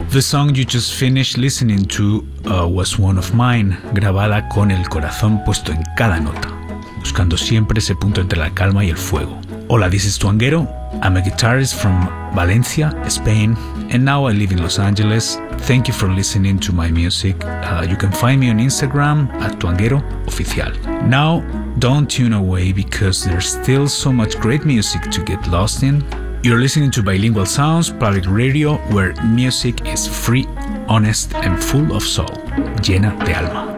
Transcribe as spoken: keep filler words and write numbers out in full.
The song you just finished listening to uh, was One of Mine, grabada con el corazón puesto en cada nota, buscando siempre ese punto entre la calma y el fuego. Hola, this is Tuanguero. I'm a guitarist from Valencia, Spain, and now I live in Los Angeles. Thank you for listening to my music. Uh, you can find me on Instagram at Tuanguero Oficial. Now, don't tune away because there's still so much great music to get lost in. You're listening to Bilingual Sounds, public radio, where music is free, honest, and full of soul, llena de alma.